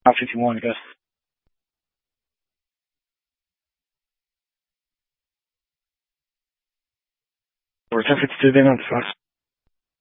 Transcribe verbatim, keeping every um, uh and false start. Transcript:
Route fifty-one, I guess. Or ten fifty-two, they know the Fox.